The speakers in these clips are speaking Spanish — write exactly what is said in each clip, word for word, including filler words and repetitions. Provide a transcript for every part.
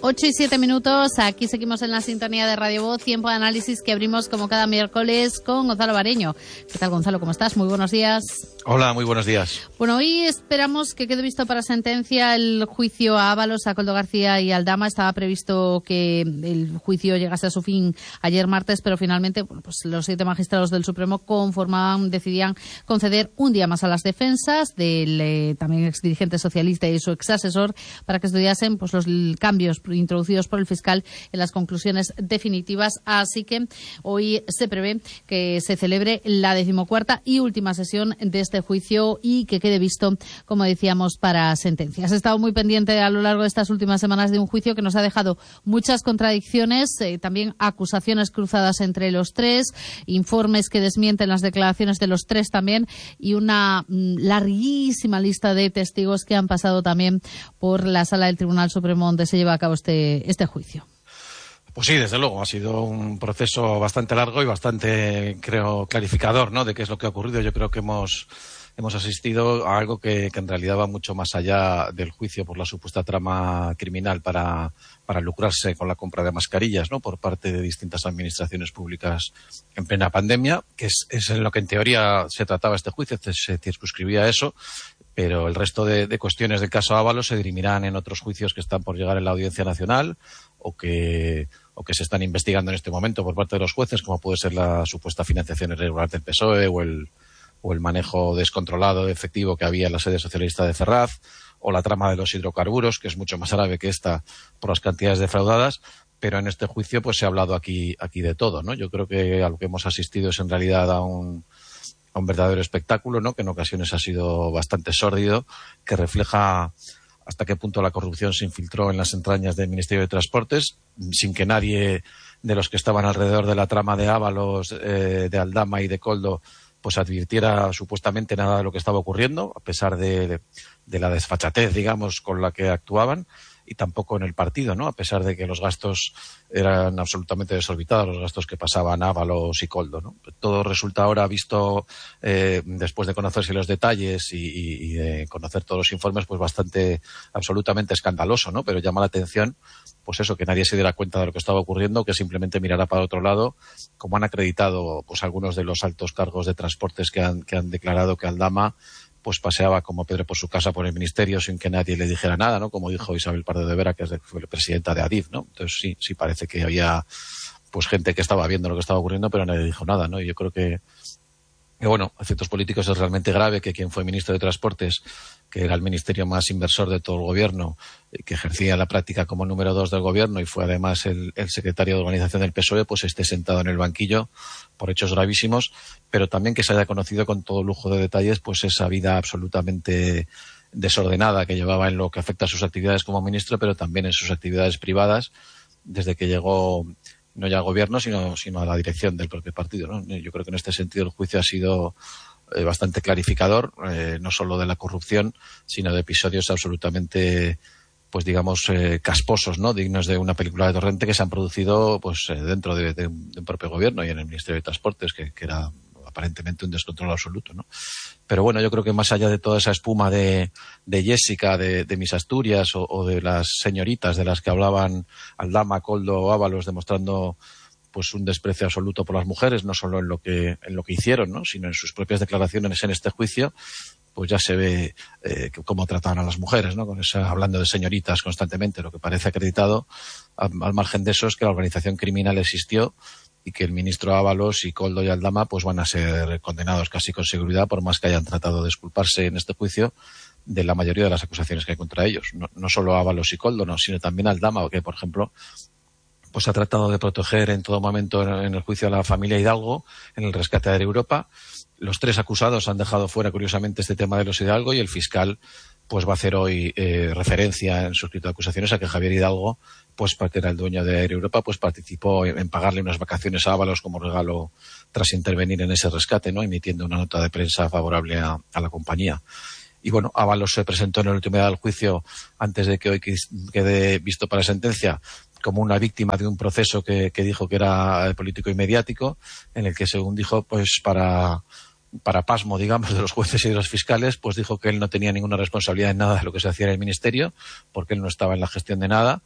ocho y siete minutos, aquí seguimos en la sintonía de Radio Voz, tiempo de análisis que abrimos como cada miércoles con Gonzalo Bareño. ¿Qué tal, Gonzalo? ¿Cómo estás? Muy buenos días. Hola, muy buenos días. Bueno, hoy esperamos que quede visto para sentencia el juicio a Ábalos, a Koldo García y Aldama. Estaba previsto que el juicio llegase a su fin ayer martes, pero finalmente bueno, pues los siete magistrados del Supremo conformaban, decidían conceder un día más a las defensas del eh, también exdirigente socialista y su exasesor para que estudiasen pues los cambios introducidos por el fiscal en las conclusiones definitivas. Así que hoy se prevé que se celebre la decimocuarta y última sesión de este juicio y que quede visto, como decíamos, para sentencia. Has estado muy pendiente a lo largo de estas últimas semanas de un juicio que nos ha dejado muchas contradicciones, eh, también acusaciones cruzadas entre los tres, informes que desmienten las declaraciones de los tres también y una mm, larguísima lista de testigos que han pasado también por la sala del Tribunal Supremo donde se lleva a cabo este, este juicio. Pues sí, desde luego, ha sido un proceso bastante largo y bastante, creo, clarificador, ¿no?, de qué es lo que ha ocurrido. Yo creo que hemos, hemos asistido a algo que, que en realidad va mucho más allá del juicio por la supuesta trama criminal para, para lucrarse con la compra de mascarillas, ¿no?, por parte de distintas administraciones públicas en plena pandemia, que es, es en lo que en teoría se trataba este juicio, se circunscribía a eso. Pero el resto de, de cuestiones del caso Ábalos se dirimirán en otros juicios que están por llegar en la Audiencia Nacional o que, o que se están investigando en este momento por parte de los jueces, como puede ser la supuesta financiación irregular del P S O E o el, o el manejo descontrolado de efectivo que había en la sede socialista de Ferraz, o la trama de los hidrocarburos, que es mucho más grave que esta por las cantidades defraudadas. Pero en este juicio pues se ha hablado aquí, aquí de todo, ¿no? Yo creo que a lo que hemos asistido es en realidad a un... un verdadero espectáculo, ¿no?, que en ocasiones ha sido bastante sórdido, que refleja hasta qué punto la corrupción se infiltró en las entrañas del Ministerio de Transportes, sin que nadie de los que estaban alrededor de la trama de Ábalos, eh, de Aldama y de Koldo, pues advirtiera supuestamente nada de lo que estaba ocurriendo, a pesar de, de, de la desfachatez, digamos, con la que actuaban. Y tampoco en el partido, ¿no?, a pesar de que los gastos eran absolutamente desorbitados, los gastos que pasaban Ábalos y Koldo, ¿no? Todo resulta ahora, visto eh, después de conocerse los detalles y, y, y de conocer todos los informes, pues bastante, absolutamente escandaloso, ¿no? Pero llama la atención, pues eso, que nadie se diera cuenta de lo que estaba ocurriendo, que simplemente mirara para otro lado, como han acreditado pues algunos de los altos cargos de transportes que han, que han declarado que Aldama pues paseaba como Pedro por su casa por el ministerio sin que nadie le dijera nada, ¿no?, como dijo Isabel Pardo de Vera, que es de, fue la presidenta de Adif, ¿no? Entonces sí, sí parece que había pues gente que estaba viendo lo que estaba ocurriendo, pero nadie dijo nada, ¿no? Y yo creo que, que bueno, a efectos políticos es realmente grave que quien fue ministro de Transportes, que era el ministerio más inversor de todo el gobierno, que ejercía la práctica como número dos del gobierno y fue además el, el secretario de organización del P S O E, pues esté sentado en el banquillo por hechos gravísimos, pero también que se haya conocido con todo lujo de detalles pues esa vida absolutamente desordenada que llevaba en lo que afecta a sus actividades como ministro, pero también en sus actividades privadas, desde que llegó no ya al gobierno, sino, sino a la dirección del propio partido, ¿no? Yo creo que en este sentido el juicio ha sido eh, bastante clarificador, eh, no solo de la corrupción, sino de episodios absolutamente, pues digamos, eh, casposos, ¿no?, dignos de una película de Torrente, que se han producido pues eh, dentro de, de, de un propio gobierno y en el Ministerio de Transportes, que, que era aparentemente un descontrol absoluto, ¿no? Pero bueno, yo creo que más allá de toda esa espuma de, de Jessica, de, de Mis Asturias o, o de las señoritas de las que hablaban Aldama, Koldo o Ábalos, demostrando pues un desprecio absoluto por las mujeres, no solo en lo que en lo que hicieron, ¿no?, sino en sus propias declaraciones en este juicio, pues ya se ve eh, cómo trataban a las mujeres, ¿no?, con esa, hablando de señoritas constantemente. Lo que parece acreditado, al, al margen de eso, es que la organización criminal existió y que el ministro Ábalos y Koldo y Aldama pues van a ser condenados casi con seguridad, por más que hayan tratado de disculparse en este juicio de la mayoría de las acusaciones que hay contra ellos. No, no solo Ábalos y Koldo, no, sino también Aldama, que por ejemplo pues ha tratado de proteger en todo momento en el juicio a la familia Hidalgo en el rescate de Air Europa. Los tres acusados han dejado fuera, curiosamente, este tema de los Hidalgo, y el fiscal pues va a hacer hoy eh, referencia en su escrito de acusaciones a que Javier Hidalgo, pues porque era el dueño de Air Europa, pues participó en pagarle unas vacaciones a Ábalos como regalo tras intervenir en ese rescate, ¿no?, emitiendo una nota de prensa favorable a, a la compañía. Y bueno, Ábalos se presentó en la última edad del juicio, antes de que hoy quede visto para sentencia, como una víctima de un proceso que, que dijo que era político y mediático, en el que, según dijo, pues para, para pasmo, digamos, de los jueces y de los fiscales, pues dijo que él no tenía ninguna responsabilidad en nada de lo que se hacía en el ministerio, porque él no estaba en la gestión de nada,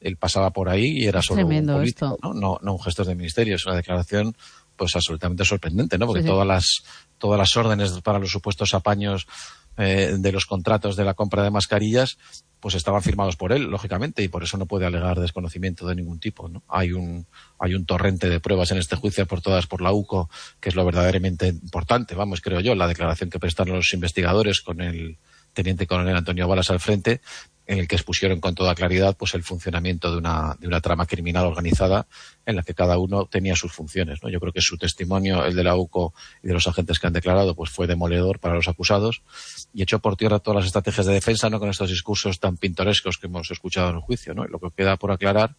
él pasaba por ahí y era es solo un político, esto. ¿no? No, no un gestor de ministerio. Es una declaración pues absolutamente sorprendente, ¿no? Porque sí, sí. todas las todas las órdenes para los supuestos apaños eh, de los contratos de la compra de mascarillas pues estaban firmados por él, lógicamente, y por eso no puede alegar desconocimiento de ningún tipo, ¿no? Hay un hay un torrente de pruebas en este juicio aportadas por la U C O, que es lo verdaderamente importante, vamos, creo yo, la declaración que prestaron los investigadores con el teniente coronel Antonio Balas al frente, en el que expusieron con toda claridad pues el funcionamiento de una de una trama criminal organizada en la que cada uno tenía sus funciones, ¿no? Yo creo que su testimonio, el de la U C O y de los agentes que han declarado, pues fue demoledor para los acusados y echó por tierra todas las estrategias de defensa, no con estos discursos tan pintorescos que hemos escuchado en el juicio, ¿no? Y lo que queda por aclarar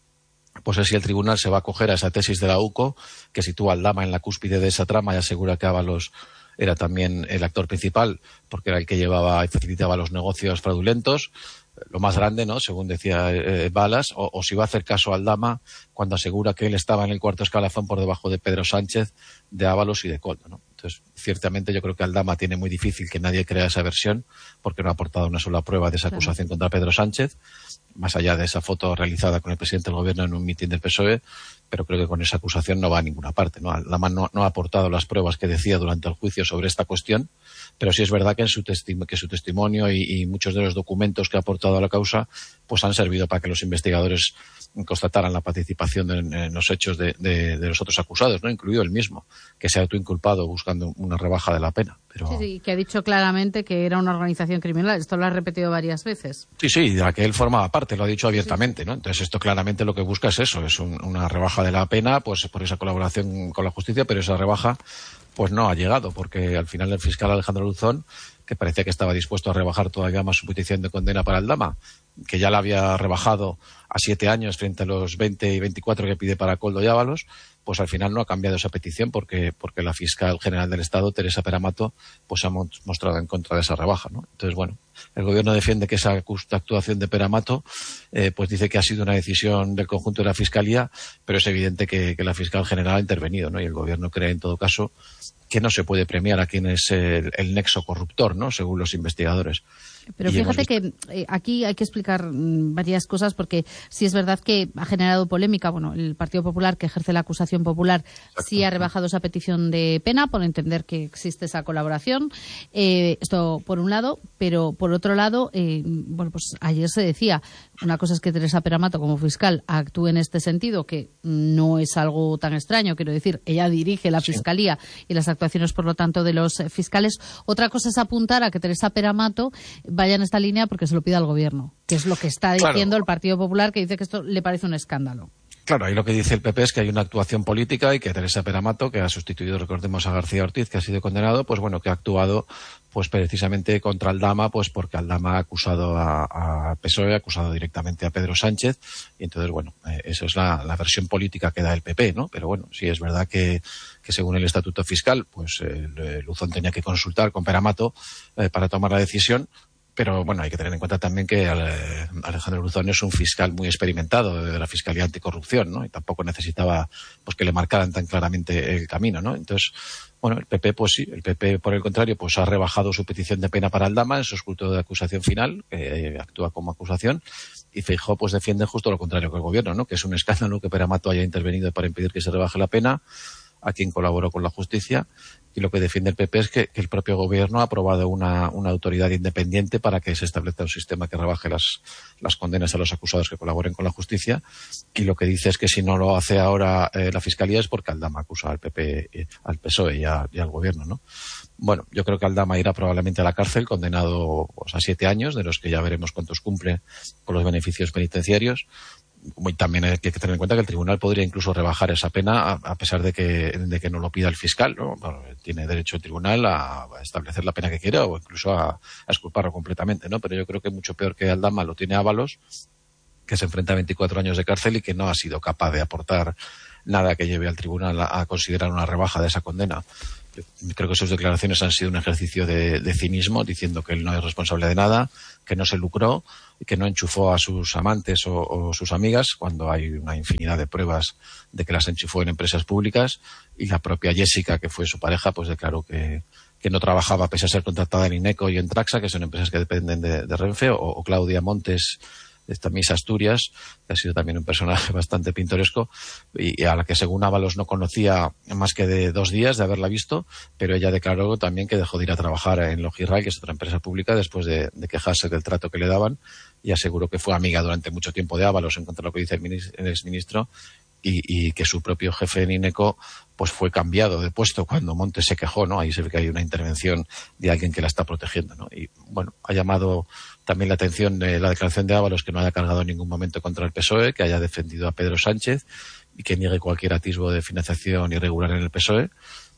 pues es si el tribunal se va a acoger a esa tesis de la U C O, que sitúa al Aldama en la cúspide de esa trama y asegura que Ábalos era también el actor principal, porque era el que llevaba y facilitaba los negocios fraudulentos, lo más grande, ¿no? Según decía eh, Balas, o, o si va a hacer caso al Aldama cuando asegura que él estaba en el cuarto escalafón por debajo de Pedro Sánchez, de Ábalos y de Koldo, ¿no? Entonces, ciertamente yo creo que Aldama tiene muy difícil que nadie crea esa versión, porque no ha aportado una sola prueba de esa acusación claro. contra Pedro Sánchez, más allá de esa foto realizada con el presidente del gobierno en un mitin del P S O E, pero creo que con esa acusación no va a ninguna parte, ¿no? Aldama no, no ha aportado las pruebas que decía durante el juicio sobre esta cuestión, pero sí es verdad que, en su, testi- que su testimonio y, y muchos de los documentos que ha aportado a la causa pues han servido para que los investigadores constataran la participación en, en los hechos de, de, de los otros acusados, ¿no? Incluido el mismo, que se ha autoinculpado buscando una rebaja de la pena. Pero... Sí, sí, que ha dicho claramente que era una organización criminal. Esto lo ha repetido varias veces. Sí, sí, de la que él formaba parte, lo ha dicho abiertamente, ¿no? Entonces esto claramente lo que busca es eso, es un, una rebaja de la pena, pues por esa colaboración con la justicia, pero esa rebaja pues no ha llegado, porque al final el fiscal Alejandro Luzón, que parecía que estaba dispuesto a rebajar todavía más su petición de condena para Aldama, que ya la había rebajado a siete años frente a los veinte y veinticuatro que pide para Koldo y Ábalos, pues al final no ha cambiado esa petición porque porque la fiscal general del Estado, Teresa Peramato, pues ha mostrado en contra de esa rebaja, ¿no? Entonces, bueno, el gobierno defiende que esa actuación de Peramato eh, pues dice que ha sido una decisión del conjunto de la fiscalía, pero es evidente que, que la fiscal general ha intervenido, ¿no? Y el gobierno cree en todo caso que no se puede premiar a quien es el, el nexo corruptor, ¿no? Según los investigadores. Pero fíjate que eh, aquí hay que explicar mm, varias cosas, porque sí es verdad que ha generado polémica. Bueno, el Partido Popular, que ejerce la acusación popular, Exacto. sí ha rebajado esa petición de pena por entender que existe esa colaboración. Eh, esto por un lado, pero por otro lado, eh, bueno, pues ayer se decía, una cosa es que Teresa Peramato como fiscal actúe en este sentido, que no es algo tan extraño, quiero decir, ella dirige la sí. fiscalía y las actuaciones, por lo tanto, de los fiscales. Otra cosa es apuntar a que Teresa Peramato vaya en esta línea porque se lo pide al gobierno, que es lo que está diciendo claro. el Partido Popular, que dice que esto le parece un escándalo. Claro, ahí lo que dice el P P es que hay una actuación política y que Teresa Peramato, que ha sustituido, recordemos, a García Ortiz, que ha sido condenado, pues bueno, que ha actuado pues precisamente contra Aldama, pues porque Aldama ha acusado a, a P S O E, ha acusado directamente a Pedro Sánchez, y entonces, bueno, eh, eso es la, la versión política que da el P P, ¿no? Pero bueno, sí es verdad que, que según el Estatuto Fiscal, pues eh, Luzón tenía que consultar con Peramato eh, para tomar la decisión. Pero bueno, hay que tener en cuenta también que Alejandro Luzón es un fiscal muy experimentado de la Fiscalía Anticorrupción, ¿no? Y tampoco necesitaba pues que le marcaran tan claramente el camino, ¿no? Entonces, bueno, el P P, pues sí, el P P, por el contrario, pues ha rebajado su petición de pena para Aldama en su escrito de acusación final, que eh, actúa como acusación, y Feijóo pues defiende justo lo contrario que el gobierno, ¿no? Que es un escándalo que Peramato haya intervenido para impedir que se rebaje la pena a quien colaboró con la justicia, y lo que defiende el P P es que, que el propio gobierno ha aprobado una, una autoridad independiente para que se establezca un sistema que rebaje las, las condenas a los acusados que colaboren con la justicia, y lo que dice es que si no lo hace ahora eh, la Fiscalía es porque Aldama acusa al P P, eh, al P S O E y, a, y al gobierno, ¿no? Bueno, yo creo que Aldama irá probablemente a la cárcel, condenado pues, a siete años, de los que ya veremos cuántos cumple por los beneficios penitenciarios. Y también hay que tener en cuenta que el tribunal podría incluso rebajar esa pena a, a pesar de que, de que no lo pida el fiscal, ¿no? Bueno, tiene derecho el tribunal a, a establecer la pena que quiera o incluso a, a exculparlo completamente, ¿no? Pero yo creo que mucho peor que Aldama lo tiene Ábalos, que se enfrenta a veinticuatro años de cárcel y que no ha sido capaz de aportar nada que lleve al tribunal a, a considerar una rebaja de esa condena. Yo creo que sus declaraciones han sido un ejercicio de, de cinismo, diciendo que él no es responsable de nada, que no se lucró y que no enchufó a sus amantes o, o sus amigas, cuando hay una infinidad de pruebas de que las enchufó en empresas públicas, y la propia Jessica, que fue su pareja, pues declaró que, que no trabajaba pese a ser contratada en Ineco y en Traxa, que son empresas que dependen de, de Renfe, o, o Claudia Montes, esta Miss Asturias, que ha sido también un personaje bastante pintoresco y, y a la que según Ábalos no conocía más que de dos días de haberla visto, pero ella declaró también que dejó de ir a trabajar en Logirrail, que es otra empresa pública, después de, de quejarse del trato que le daban, y aseguró que fue amiga durante mucho tiempo de Ábalos, en contra de lo que dice el, ministro, el exministro, y, y que su propio jefe en INECO pues fue cambiado de puesto cuando Montes se quejó, ¿no? Ahí se ve que hay una intervención de alguien que la está protegiendo, ¿no? Y bueno, ha llamado también la atención de la declaración de Ábalos, que no haya cargado en ningún momento contra el P S O E, que haya defendido a Pedro Sánchez y que niegue cualquier atisbo de financiación irregular en el P S O E.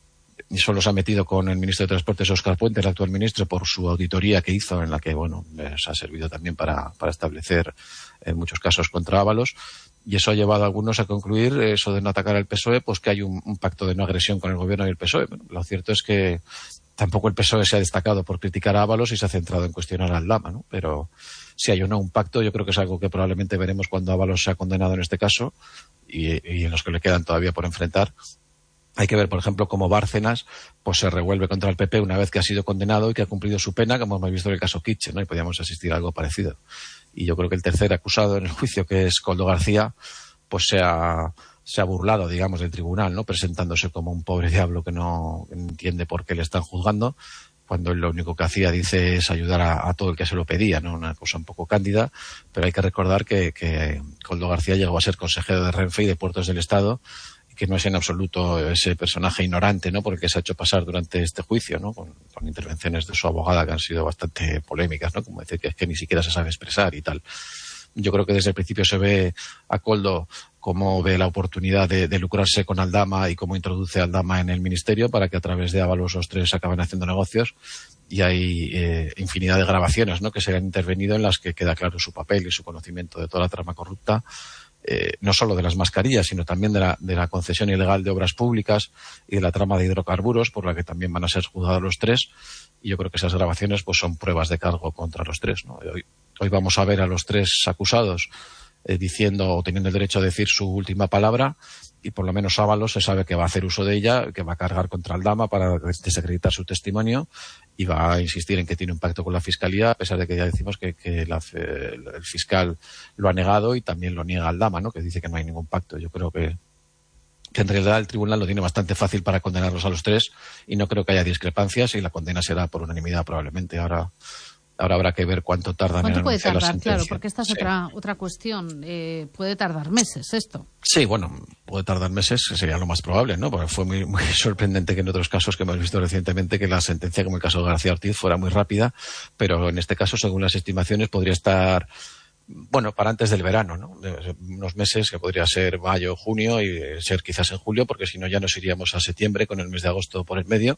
Y solo se ha metido con el ministro de Transportes, Óscar Puente, el actual ministro, por su auditoría que hizo, en la que, bueno, les ha servido también para, para establecer en muchos casos contra Ábalos. Y eso ha llevado a algunos a concluir, eso de no atacar al P S O E, pues que hay un, un pacto de no agresión con el gobierno y el P S O E. Bueno, lo cierto es que tampoco el P S O E se ha destacado por criticar a Ábalos y se ha centrado en cuestionar a Aldama, ¿no? Pero si hay o no un pacto, yo creo que es algo que probablemente veremos cuando Ábalos sea condenado en este caso y, y en los que le quedan todavía por enfrentar. Hay que ver, por ejemplo, cómo Bárcenas pues se revuelve contra el P P una vez que ha sido condenado y que ha cumplido su pena, como hemos visto en el caso Kitchen, ¿no? Y podríamos asistir a algo parecido. Y yo creo que el tercer acusado en el juicio, que es Koldo García, pues se ha, se ha burlado, digamos, del tribunal, ¿no? Presentándose como un pobre diablo que no entiende por qué le están juzgando, cuando él lo único que hacía, dice, es ayudar a, a todo el que se lo pedía, ¿no? Una cosa un poco cándida, pero hay que recordar que, que Koldo García llegó a ser consejero de Renfe y de Puertos del Estado, que no es en absoluto ese personaje ignorante, ¿no? Por el que se ha hecho pasar durante este juicio, ¿no? Con, con intervenciones de su abogada que han sido bastante polémicas, ¿no? Como decir que es que ni siquiera se sabe expresar y tal. Yo creo que desde el principio se ve a Koldo cómo ve la oportunidad de, de lucrarse con Aldama y cómo introduce a Aldama en el ministerio para que a través de Ábalos los tres acaben haciendo negocios. Y hay eh, infinidad de grabaciones, ¿no? Que se han intervenido en las que queda claro su papel y su conocimiento de toda la trama corrupta. Eh, no solo de las mascarillas, sino también de la, de la concesión ilegal de obras públicas y de la trama de hidrocarburos, por la que también van a ser juzgados los tres. Y yo creo que esas grabaciones pues son pruebas de cargo contra los tres, ¿no? Hoy, hoy vamos a ver a los tres acusados eh, diciendo o teniendo el derecho a decir su última palabra, y por lo menos Ábalos se sabe que va a hacer uso de ella, que va a cargar contra Aldama para desacreditar su testimonio y va a insistir en que tiene un pacto con la Fiscalía, a pesar de que ya decimos que, que la, el fiscal lo ha negado y también lo niega Aldama, ¿no? Que dice que no hay ningún pacto. Yo creo que, que en realidad el tribunal lo tiene bastante fácil para condenarlos a los tres y no creo que haya discrepancias y la condena será por unanimidad probablemente. Ahora Ahora habrá que ver cuánto tardan ¿Cuánto en puede anunciar tardar? la sentencia. Claro, porque esta es sí. otra otra cuestión. Eh, puede tardar meses esto. Sí, bueno, puede tardar meses, sería lo más probable, ¿no? Porque fue muy, muy sorprendente que en otros casos que hemos visto recientemente que la sentencia, como el caso de García Ortiz, fuera muy rápida, pero en este caso, según las estimaciones, podría estar, bueno, para antes del verano, ¿no? Unos meses que podría ser mayo, junio y ser quizás en julio, porque si no ya nos iríamos a septiembre con el mes de agosto por el medio.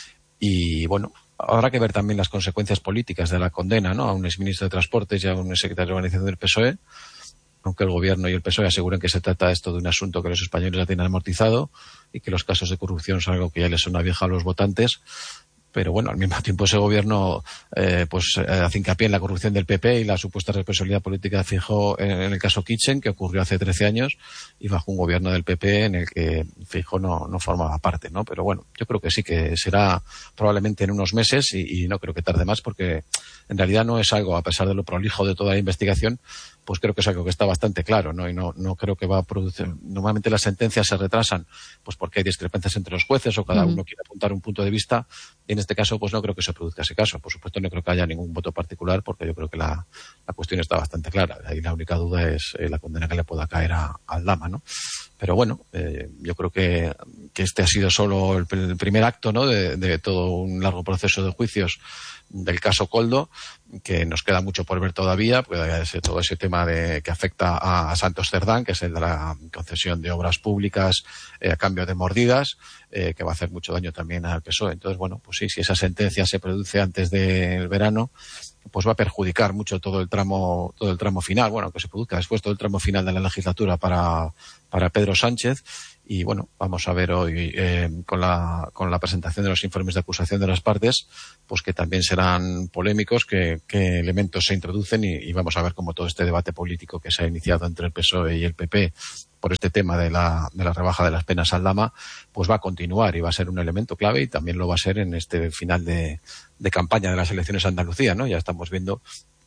Y bueno, habrá que ver también las consecuencias políticas de la condena, ¿no? A un exministro de Transportes y a un secretario de organización del P S O E, aunque el gobierno y el P S O E aseguren que se trata esto de un asunto que los españoles ya tienen amortizado y que los casos de corrupción son algo que ya les suena vieja a los votantes. Pero bueno, al mismo tiempo ese gobierno eh, pues eh, hace hincapié en la corrupción del P P y la supuesta responsabilidad política de Feijóo en, en el caso Kitchen, que ocurrió hace trece años y bajo un gobierno del P P en el que Feijóo no, no formaba parte, ¿no? Pero bueno, yo creo que sí que será probablemente en unos meses y, y no creo que tarde más porque en realidad no es algo, a pesar de lo prolijo de toda la investigación, pues creo que es algo que está bastante claro, ¿no? Y no, no creo que va a producir. Normalmente las sentencias se retrasan pues porque hay discrepancias entre los jueces o cada uh-huh. uno quiere apuntar un punto de vista. Y en este caso, pues no creo que se produzca ese caso. Por supuesto, no creo que haya ningún voto particular porque yo creo que la, la cuestión está bastante clara. Ahí la única duda es eh, la condena que le pueda caer a, a Aldama, ¿no? Pero bueno, eh, yo creo que, que este ha sido solo el, el primer acto, ¿no? De, de todo un largo proceso de juicios del caso Koldo, que nos queda mucho por ver todavía, porque ese, todo ese tema de, que afecta a, a Santos Cerdán, que es el de la concesión de obras públicas eh, a cambio de mordidas, eh, que va a hacer mucho daño también al P S O E. Entonces, bueno, pues sí, si esa sentencia se produce antes del verano, pues va a perjudicar mucho todo el tramo, todo el tramo final, bueno, que se produzca después todo el tramo final de la legislatura para, para Pedro Sánchez. Y bueno, vamos a ver hoy eh, con la con la presentación de los informes de acusación de las partes, pues que también serán polémicos, que, que elementos se introducen y, y vamos a ver cómo todo este debate político que se ha iniciado entre el P S O E y el P P por este tema de la, de la rebaja de las penas a Aldama, pues va a continuar y va a ser un elemento clave y también lo va a ser en este final de, de campaña de las elecciones a Andalucía, ¿no? Ya estamos viendo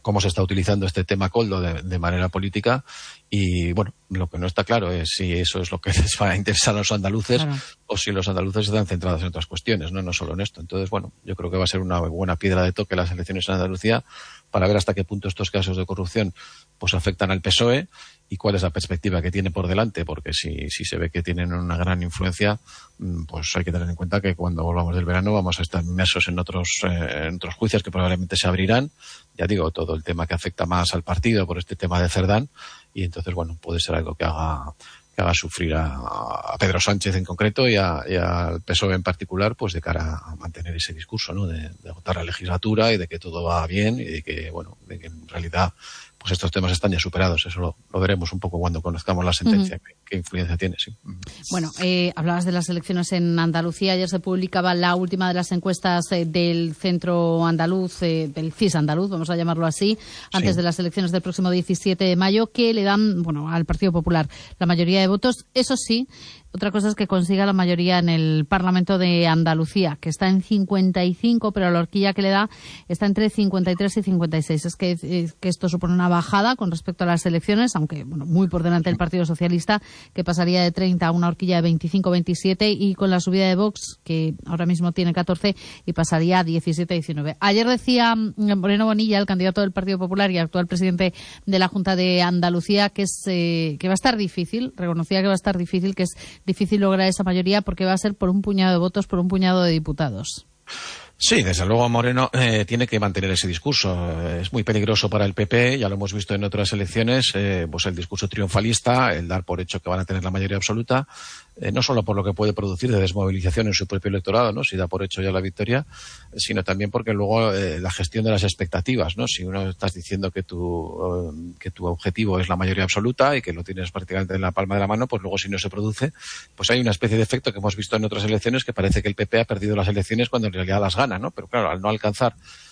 cómo se está utilizando este tema Koldo de, de manera política y, bueno, lo que no está claro es si eso es lo que les va a interesar a los andaluces claro. o si los andaluces están centrados en otras cuestiones, no no solo en esto. Entonces, bueno, yo creo que va a ser una buena piedra de toque las elecciones en Andalucía para ver hasta qué punto estos casos de corrupción pues afectan al P S O E y cuál es la perspectiva que tiene por delante, porque si, si se ve que tienen una gran influencia, pues hay que tener en cuenta que cuando volvamos del verano vamos a estar inmersos en otros, eh, en otros juicios que probablemente se abrirán. Ya digo, todo el tema que afecta más al partido por este tema de Cerdán, y entonces, bueno, puede ser algo que haga que haga sufrir a, a Pedro Sánchez en concreto y, a, y al P S O E en particular, pues de cara a mantener ese discurso, ¿no? De, de agotar la legislatura y de que todo va bien y de que, bueno, de que en realidad pues estos temas están ya superados. Eso lo, lo veremos un poco cuando conozcamos la sentencia, uh-huh. qué, qué influencia tiene, sí. Bueno, eh, hablabas de las elecciones en Andalucía. Ayer se publicaba la última de las encuestas eh, del Centro Andaluz, eh, del C I S andaluz, vamos a llamarlo así, antes sí. de las elecciones del próximo diecisiete de mayo, que le dan, bueno, al Partido Popular la mayoría de votos. Eso sí, otra cosa es que consiga la mayoría en el Parlamento de Andalucía, que está en cincuenta y cinco, pero la horquilla que le da está entre cincuenta y tres y cincuenta y seis. Es que, eh, que esto supone una bajada con respecto a las elecciones, aunque bueno, muy por delante del Partido Socialista, que pasaría de treinta a una horquilla de veinticinco a veintisiete, y con la subida de Vox, que ahora mismo tiene catorce, y pasaría a diecisiete a diecinueve. Ayer decía Moreno Bonilla, el candidato del Partido Popular y actual presidente de la Junta de Andalucía, que es eh, que va a estar difícil, reconocía que va a estar difícil, que es difícil lograr esa mayoría porque va a ser por un puñado de votos, por un puñado de diputados. Sí, desde luego Moreno eh, tiene que mantener ese discurso. Eh, es muy peligroso para el P P, ya lo hemos visto en otras elecciones, eh, pues el discurso triunfalista, el dar por hecho que van a tener la mayoría absoluta, eh, no solo por lo que puede producir de desmovilización en su propio electorado, ¿no? Si da por hecho ya la victoria, sino también porque luego eh, la gestión de las expectativas, ¿no? Si uno estás diciendo que tu, eh, que tu objetivo es la mayoría absoluta y que lo tienes prácticamente en la palma de la mano, pues luego si no se produce, pues hay una especie de efecto que hemos visto en otras elecciones que parece que el P P ha perdido las elecciones cuando en realidad las gana, ¿no? Pero claro, al no alcanzar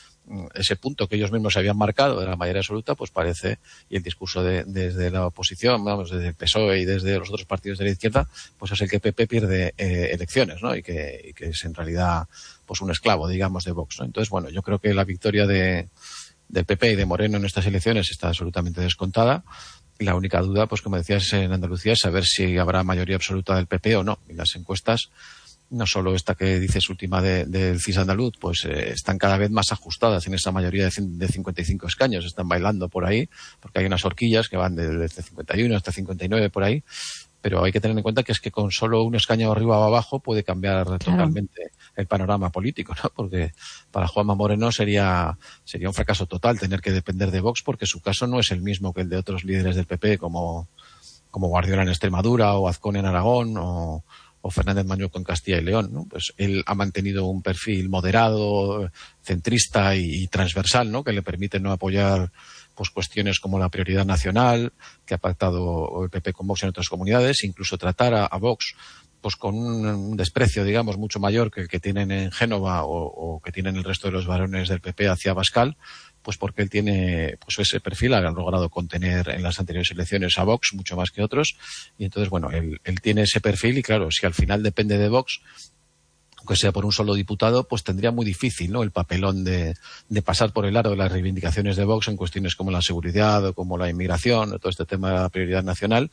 ese punto que ellos mismos se habían marcado de la mayoría absoluta, pues parece, y el discurso de, desde la oposición, vamos, desde el P S O E y desde los otros partidos de la izquierda, pues es el que P P pierde eh, elecciones, ¿no? Y que, y que es en realidad pues un esclavo, digamos, de Vox, ¿no? Entonces, bueno, yo creo que la victoria de del P P y de Moreno en estas elecciones está absolutamente descontada. Y la única duda, pues como decías, en Andalucía es saber si habrá mayoría absoluta del P P o no. Y las encuestas, no solo esta que dices última de, del C I S andaluz, pues eh, están cada vez más ajustadas en esa mayoría de, de cincuenta y cinco escaños, están bailando por ahí, porque hay unas horquillas que van desde cincuenta y uno hasta cincuenta y nueve por ahí, pero hay que tener en cuenta que es que con solo un escaño arriba o abajo puede cambiar claro. totalmente el panorama político, ¿no? Porque para Juanma Moreno sería sería un fracaso total tener que depender de Vox, porque su caso no es el mismo que el de otros líderes del P P, como, como Guardiola en Extremadura o Azcón en Aragón o o Fernández Mañueco en Castilla y León, ¿no? Pues él ha mantenido un perfil moderado, centrista y, y transversal, ¿no? Que le permite no apoyar pues cuestiones como la prioridad nacional, que ha pactado el P P con Vox en otras comunidades, incluso tratar a, a Vox pues con un, un desprecio, digamos, mucho mayor que el que tienen en Génova o, o que tienen el resto de los varones del P P hacia Abascal, pues porque él tiene pues ese perfil, ha logrado contener en las anteriores elecciones a Vox mucho más que otros, y entonces, bueno, él, él tiene ese perfil y claro, si al final depende de Vox, aunque sea por un solo diputado, pues tendría muy difícil, ¿no?, el papelón de, de pasar por el aro de las reivindicaciones de Vox en cuestiones como la seguridad o como la inmigración o todo este tema de la prioridad nacional.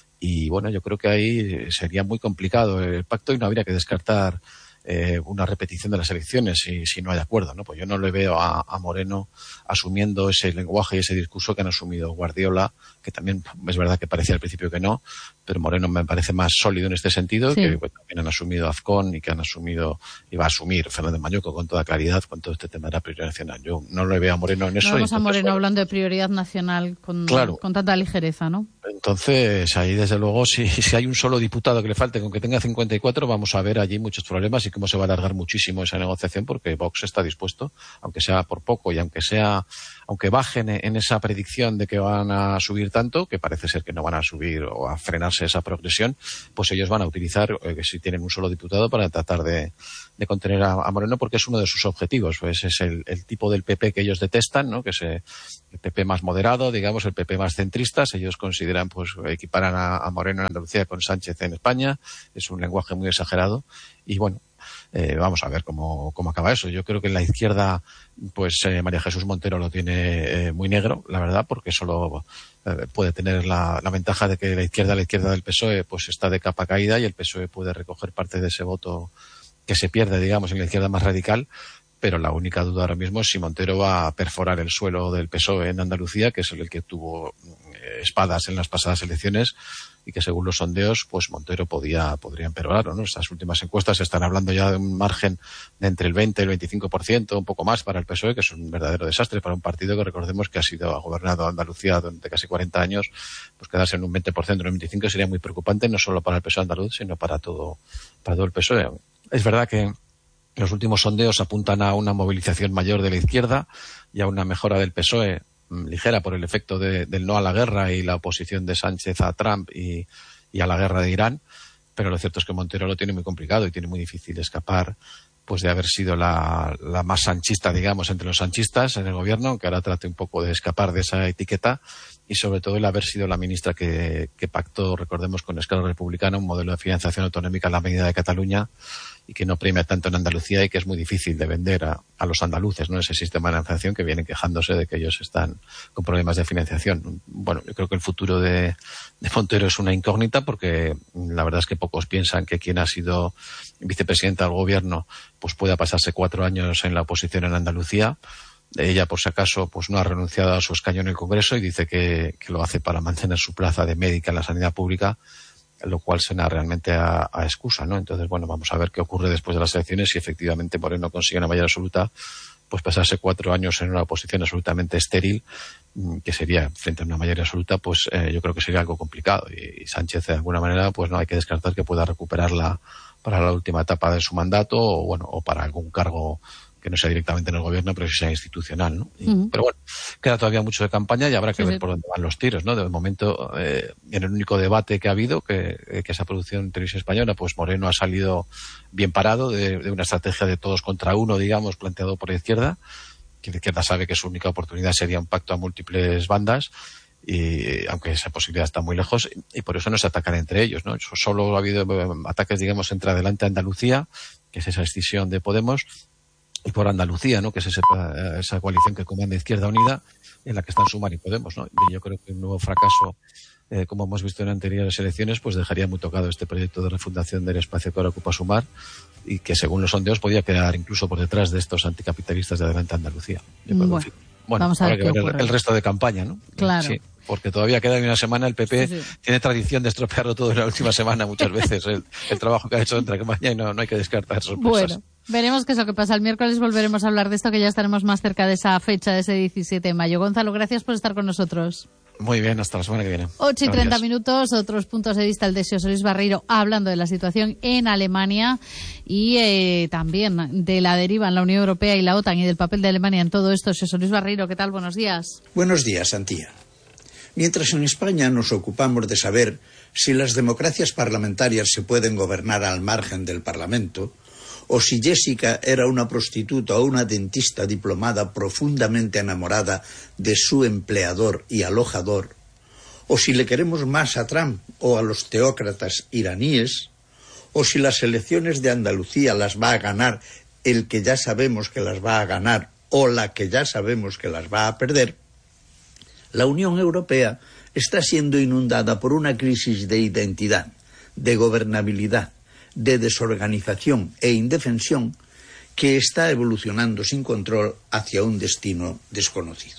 Y bueno, yo creo que ahí sería muy complicado el pacto y no habría que descartar Eh, una repetición de las elecciones si, si no hay acuerdo, ¿no? Pues yo no le veo a, a Moreno asumiendo ese lenguaje y ese discurso que han asumido Guardiola, que también es verdad que parecía al principio que no, pero Moreno me parece más sólido en este sentido, sí. que bueno, también han asumido Azcón y que han asumido, y va a asumir Fernández Mañuco con toda claridad con todo este tema de la prioridad nacional. Yo no le veo a Moreno en eso. No vemos a Moreno bueno, hablando de prioridad nacional con, claro. con tanta ligereza, ¿no? Entonces, ahí desde luego, si, si hay un solo diputado que le falte, con que tenga cincuenta y cuatro, vamos a ver allí muchos problemas y cómo se va a alargar muchísimo esa negociación, porque Vox está dispuesto, aunque sea por poco y aunque sea, aunque bajen en esa predicción de que van a subir tanto, que parece ser que no van a subir o a frenarse esa progresión, pues ellos van a utilizar, eh, si tienen un solo diputado, para tratar de, de contener a, a Moreno, porque es uno de sus objetivos. Pues es el, el tipo del P P que ellos detestan, ¿no? Que es el P P más moderado, digamos, el P P más centrista. Ellos consideran, pues, equiparan a, a Moreno en Andalucía con Sánchez en España. Es un lenguaje muy exagerado. Y bueno, Eh, vamos a ver cómo, cómo acaba eso. Yo creo que en la izquierda, pues eh, María Jesús Montero lo tiene eh, muy negro, la verdad, porque solo eh, puede tener la, la ventaja de que la izquierda, la izquierda del P S O E, pues está de capa caída y el P S O E puede recoger parte de ese voto que se pierde, digamos, en la izquierda más radical. Pero la única duda ahora mismo es si Montero va a perforar el suelo del P S O E en Andalucía, que es el que tuvo eh, espadas en las pasadas elecciones y que según los sondeos, pues Montero podía, podría empeorar, ¿no? Estas últimas encuestas están hablando ya de un margen de entre el veinte y el veinticinco por ciento, un poco más para el P S O E, que es un verdadero desastre para un partido que recordemos que ha sido ha gobernado Andalucía durante casi cuarenta años, pues quedarse en un veinte por ciento, en un veinticinco por ciento sería muy preocupante, no solo para el P S O E andaluz, sino para todo, para todo el P S O E. Es verdad que los últimos sondeos apuntan a una movilización mayor de la izquierda y a una mejora del P S O E ligera por el efecto de, del no a la guerra y la oposición de Sánchez a Trump y, y a la guerra de Irán, pero lo cierto es que Montero lo tiene muy complicado y tiene muy difícil escapar pues de haber sido la, la más sanchista, digamos, entre los sanchistas en el gobierno, aunque ahora trate un poco de escapar de esa etiqueta, y sobre todo el haber sido la ministra que, que pactó, recordemos, con Esquerra Republicana un modelo de financiación autonómica a la medida de Cataluña y que no premia tanto en Andalucía y que es muy difícil de vender a, a los andaluces, ¿no? Ese sistema de financiación que vienen quejándose de que ellos están con problemas de financiación. Bueno, yo creo que el futuro de, de Montero es una incógnita porque la verdad es que pocos piensan que quien ha sido vicepresidenta del gobierno pues pueda pasarse cuatro años en la oposición en Andalucía. Ella, por si acaso, pues no ha renunciado a su escaño en el Congreso y dice que, que lo hace para mantener su plaza de médica en la sanidad pública, lo cual suena realmente a, a excusa, ¿no? Entonces, bueno, vamos a ver qué ocurre después de las elecciones si efectivamente Moreno consigue una mayoría absoluta, pues pasarse cuatro años en una oposición absolutamente estéril, que sería frente a una mayoría absoluta, pues eh, yo creo que sería algo complicado. Y, y Sánchez, de alguna manera, pues no hay que descartar que pueda recuperarla para la última etapa de su mandato o, bueno, o para algún cargo que no sea directamente en el gobierno, pero que sea institucional, ¿no? Y, uh-huh. Pero bueno, queda todavía mucho de campaña y habrá que sí, ver sí. por dónde van los tiros, ¿no? De momento, eh, en el único debate que ha habido, que, que esa producción en televisión española, pues Moreno ha salido bien parado de, de una estrategia de todos contra uno, digamos, planteado por la izquierda, que la izquierda sabe que su única oportunidad sería un pacto a múltiples bandas, y aunque esa posibilidad está muy lejos, y por eso no se atacan entre ellos, ¿no? Solo ha habido ataques, digamos, entre Adelante Andalucía, que es esa escisión de Podemos, y por Andalucía, ¿no? Que es esa, esa coalición que comanda Izquierda Unida, en la que están Sumar y Podemos, ¿no? Y yo creo que un nuevo fracaso, eh, como hemos visto en anteriores elecciones, pues dejaría muy tocado este proyecto de refundación del espacio que ahora ocupa Sumar y que, según los sondeos, podía quedar incluso por detrás de estos anticapitalistas de Adelante Andalucía. Yo creo, bueno, en fin. Bueno, vamos a ver habrá que qué ver el, el resto de campaña, ¿no? Claro. Sí. Porque todavía queda una semana, el P P sí, sí. tiene tradición de estropearlo todo en la última semana muchas veces, el, el trabajo que ha hecho entre campaña y no, no hay que descartar sorpresas. Bueno, veremos qué es lo que pasa. El miércoles volveremos a hablar de esto, que ya estaremos más cerca de esa fecha, de ese diecisiete de mayo. Gonzalo, gracias por estar con nosotros. Muy bien, hasta la semana que viene. ocho y treinta minutos, otros puntos de vista, el de Xosé Luis Barreiro hablando de la situación en Alemania y eh, también de la deriva en la Unión Europea y la OTAN y del papel de Alemania en todo esto. Xosé Luis Barreiro, ¿qué tal? Buenos días. Buenos días, Antía. Mientras en España nos ocupamos de saber si las democracias parlamentarias se pueden gobernar al margen del Parlamento, o si Jessica era una prostituta o una dentista diplomada profundamente enamorada de su empleador y alojador, o si le queremos más a Trump o a los teócratas iraníes, o si las elecciones de Andalucía las va a ganar el que ya sabemos que las va a ganar o la que ya sabemos que las va a perder, la Unión Europea está siendo inundada por una crisis de identidad, de gobernabilidad, de desorganización e indefensión que está evolucionando sin control hacia un destino desconocido.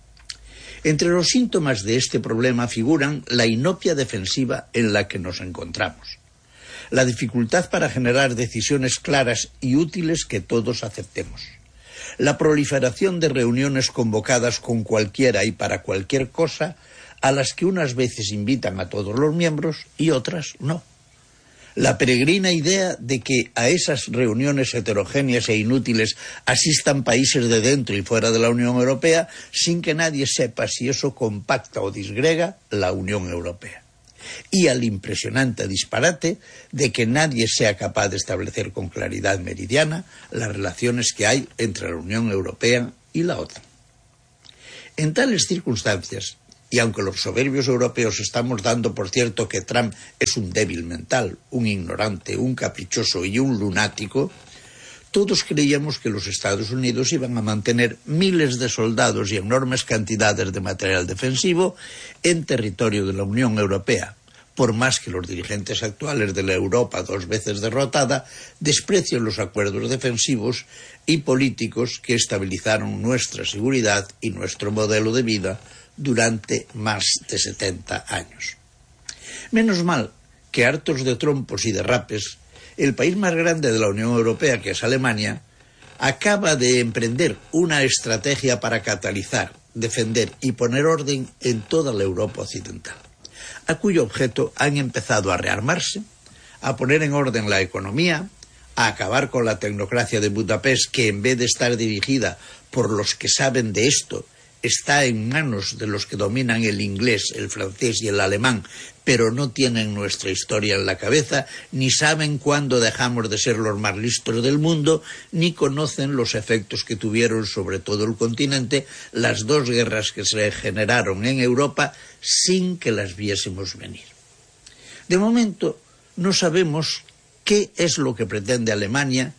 Entre los síntomas de este problema figuran la inopia defensiva en la que nos encontramos, la dificultad para generar decisiones claras y útiles que todos aceptemos, la proliferación de reuniones convocadas con cualquiera y para cualquier cosa, a las que unas veces invitan a todos los miembros y otras no. La peregrina idea de que a esas reuniones heterogéneas e inútiles asistan países de dentro y fuera de la Unión Europea sin que nadie sepa si eso compacta o disgrega la Unión Europea. Y al impresionante disparate de que nadie sea capaz de establecer con claridad meridiana las relaciones que hay entre la Unión Europea y la OTAN. En tales circunstancias, Y aunque los soberbios europeos estamos dando por cierto que Trump es un débil mental, un ignorante, un caprichoso y un lunático, todos creíamos que los Estados Unidos iban a mantener miles de soldados y enormes cantidades de material defensivo en territorio de la Unión Europea, por más que los dirigentes actuales de la Europa dos veces derrotada desprecien los acuerdos defensivos y políticos que estabilizaron nuestra seguridad y nuestro modelo de vida durante más de setenta años. Menos mal que, hartos de trompos y derrapes, el país más grande de la Unión Europea, que es Alemania, acaba de emprender una estrategia para catalizar, defender y poner orden en toda la Europa occidental, a cuyo objeto han empezado a rearmarse, a poner en orden la economía, a acabar con la tecnocracia de Budapest, que en vez de estar dirigida por los que saben de esto, está en manos de los que dominan el inglés, el francés y el alemán, pero no tienen nuestra historia en la cabeza, ni saben cuándo dejamos de ser los más listos del mundo, ni conocen los efectos que tuvieron sobre todo el continente las dos guerras que se generaron en Europa sin que las viésemos venir. De momento, no sabemos qué es lo que pretende Alemania,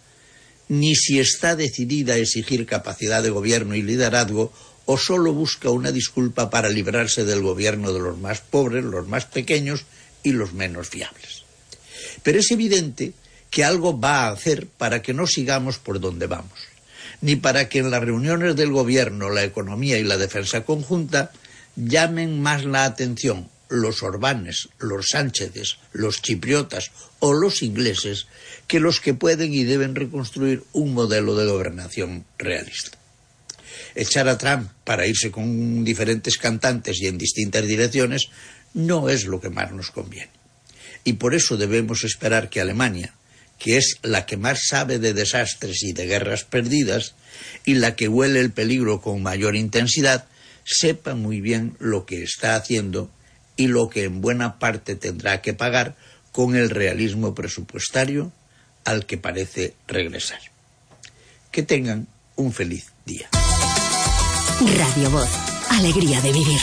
ni si está decidida a exigir capacidad de gobierno y liderazgo, o solo busca una disculpa para librarse del gobierno de los más pobres, los más pequeños y los menos fiables. Pero es evidente que algo va a hacer para que no sigamos por donde vamos, ni para que en las reuniones del gobierno, la economía y la defensa conjunta llamen más la atención los Orbanes, los Sánchezes, los chipriotas o los ingleses que los que pueden y deben reconstruir un modelo de gobernación realista. Echar a Trump para irse con diferentes cantantes y en distintas direcciones no es lo que más nos conviene. Y por eso debemos esperar que Alemania, que es la que más sabe de desastres y de guerras perdidas, y la que huele el peligro con mayor intensidad, sepa muy bien lo que está haciendo y lo que en buena parte tendrá que pagar con el realismo presupuestario al que parece regresar. Que tengan un feliz día. Radio Voz, alegría de vivir.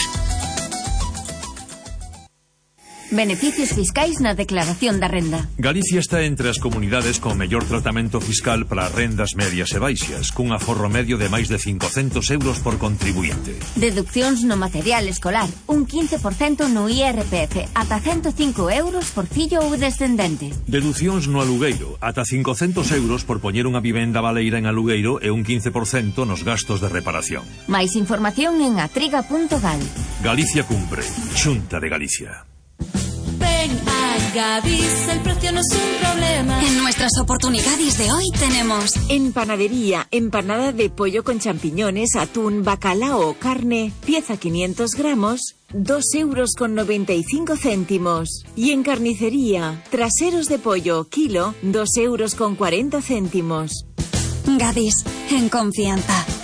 Beneficios fiscais na declaración da renda. Galicia está entre as comunidades con mellor tratamento fiscal para rendas medias e baixas, cun aforro medio de máis de cincocentos euros por contribuinte. Deduccións no material escolar, un quince por cento no I R P F, ata ciento cinco euros por fillo ou descendente. Deducións no alugueiro, ata cincocentos euros por poñer unha vivenda baleira en alugueiro e un quince por cento nos gastos de reparación. Máis información en atriga punto gal. Galicia cumpre. Xunta de Galicia. Ven a Gadis, el precio no es un problema. En nuestras oportunidades de hoy tenemos en panadería, empanada de pollo con champiñones, atún, bacalao o carne, pieza quinientos gramos, dos euros con noventa y cinco céntimos. Y en carnicería, traseros de pollo, kilo, dos euros con cuarenta céntimos. Gadis, en confianza.